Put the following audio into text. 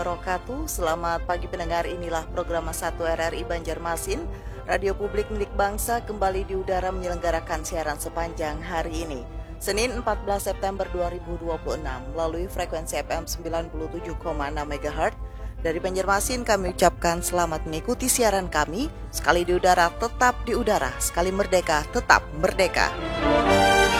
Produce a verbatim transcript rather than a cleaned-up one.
Wabarakatuh. Selamat pagi pendengar, inilah program satu R R I Banjarmasin, radio publik milik bangsa, kembali di udara menyelenggarakan siaran sepanjang hari ini, Senin empat belas September dua ribu dua puluh enam, melalui frekuensi F M sembilan puluh tujuh koma enam megahertz. Dari Banjarmasin kami ucapkan selamat mengikuti siaran kami. Sekali di udara, tetap di udara. Sekali merdeka, tetap merdeka.